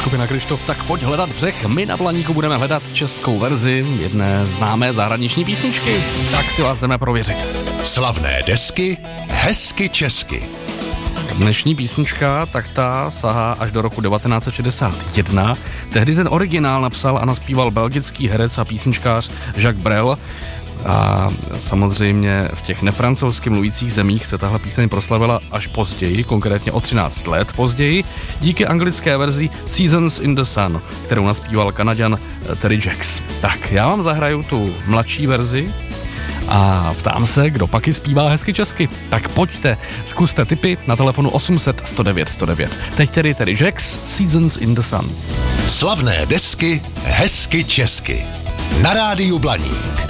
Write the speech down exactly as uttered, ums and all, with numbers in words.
skupina Kryštof, tak pojď hledat břeh. My na Blaníku budeme hledat českou verzi jedné známé zahraniční písničky. Tak si vás jdeme prověřit. Slavné desky, hezky česky. Dnešní písnička, tak ta sahá až do roku devatenáct set šedesát jedna. Tehdy ten originál napsal a naspíval belgický herec a písničkář Jacques Brel. A samozřejmě v těch nefrancouzsky mluvících zemích se tahle píseň proslavila až později, konkrétně o třináct let později, díky anglické verzi Seasons in the Sun, kterou naspíval Kanaďan Terry Jacks. Tak já vám zahraju tu mladší verzi a ptám se, kdo pak i zpívá hezky česky. Tak pojďte, zkuste tipy na telefonu osm set sto devět sto devět. Teď tedy Terry Jacks, Seasons in the Sun. Slavné desky, hezky česky. Na rádiu Blaník.